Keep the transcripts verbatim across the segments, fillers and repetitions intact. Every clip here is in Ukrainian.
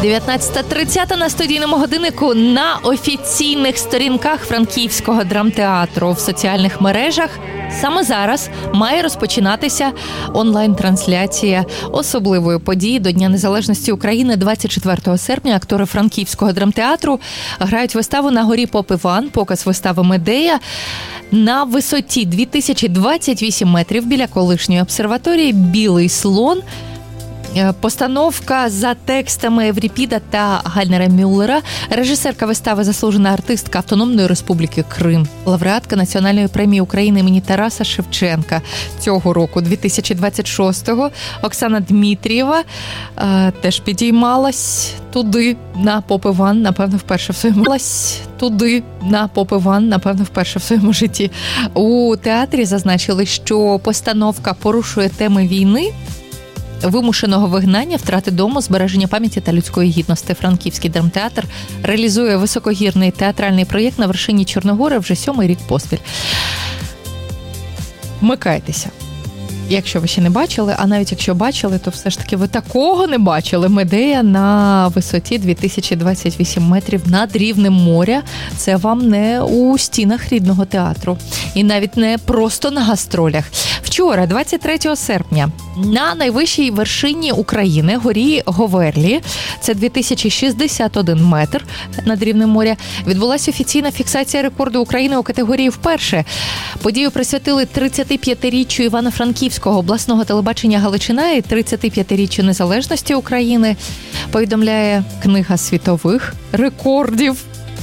дев'ятнадцята тридцять на студійному годиннику. На офіційних сторінках Франківського драмтеатру в соціальних мережах саме зараз має розпочинатися онлайн-трансляція особливої події до Дня Незалежності України. двадцять четвертого серпня актори Франківського драмтеатру грають виставу «На горі поп Іван», показ вистави «Медея» на висоті дві тисячі двадцять вісім метрів біля колишньої обсерваторії «Білий слон». Постановка за текстами Евріпіда та Гальнера Мюллера. Режисерка вистави, заслужена артистка Автономної Республіки Крим, лауреатка Національної премії України імені Тараса Шевченка цього року, дві тисячі двадцять шостого. Оксана Дмитрієва е, теж підіймалась туди на поп Іван, напевно, вперше в своєму туди на поп Іван, напевно, вперше в своєму житті. У театрі зазначили, що постановка порушує теми війни, вимушеного вигнання, втрати дому, збереження пам'яті та людської гідності. Франківський драмтеатр реалізує високогірний театральний проєкт на вершині Чорногори вже сьомий рік поспіль. Вмикайтеся. Якщо ви ще не бачили, а навіть якщо бачили, то все ж таки ви такого не бачили. «Медея» на висоті дві тисячі двадцять вісім метрів над рівнем моря. Це вам не у стінах рідного театру. І навіть не просто на гастролях. Вчора, двадцять третього серпня, на найвищій вершині України, горі Говерлі, це дві тисячі шістдесят один метр над рівнем моря, відбулася офіційна фіксація рекорду України у категорії «Вперше». Подію присвятили тридцятип'ятиріччю Івано-Франківського обласного телебачення «Галичина» і тридцятип'ятиріччю незалежності України, повідомляє Книга світових рекордів.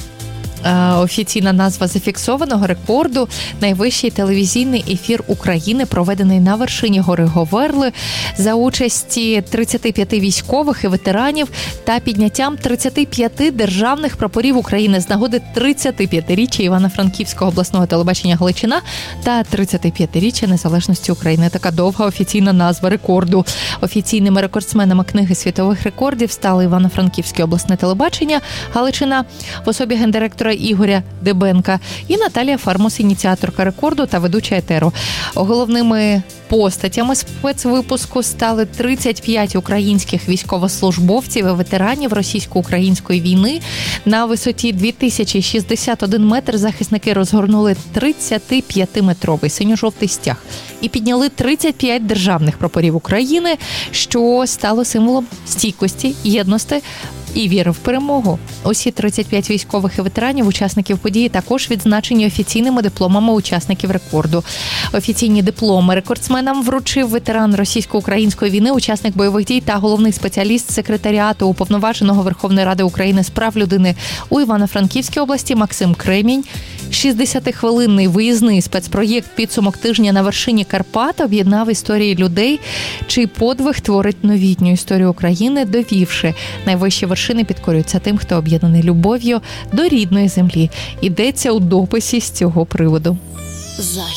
Офіційна назва зафіксованого рекорду – найвищий телевізійний ефір України, проведений на вершині гори Говерли за участі тридцяти п'яти військових і ветеранів та підняттям тридцяти п'яти державних прапорів України з нагоди тридцятип'ятиріччя Івано-Франківського обласного телебачення «Галичина» та тридцятип'ятиріччя незалежності України. Така довга офіційна назва рекорду. Офіційними рекордсменами Книги світових рекордів стали Івано-Франківське обласне телебачення «Галичина» в особі гендиректора Ігоря Дебенка і Наталія Фармус, ініціаторка рекорду та ведуча етеру. Головними постатями спецвипуску стали тридцять п'ять українських військовослужбовців і ветеранів російсько-української війни. На висоті дві тисячі шістдесят один метр захисники розгорнули тридцятип'ятиметровий синьо-жовтий стяг і підняли тридцять п'ять державних прапорів України, що стало символом стійкості, єдності і віри в перемогу. Усі тридцять п'ять військових і ветеранів, учасників події, також відзначені офіційними дипломами учасників рекорду. Офіційні дипломи рекордсменам вручив ветеран російсько-української війни, учасник бойових дій та головний спеціаліст секретаріату Уповноваженого Верховної Ради України з прав людини у Івано-Франківській області Максим Кремінь. шістдесятихвилинний виїзний спецпроєкт «Підсумок тижня на вершині Карпат» об'єднав історії людей, чий подвиг творить новітню історію України, довівши найвищі вершини підкорюються тим, хто об'єднаний любов'ю до рідної землі. Йдеться у дописі з цього приводу.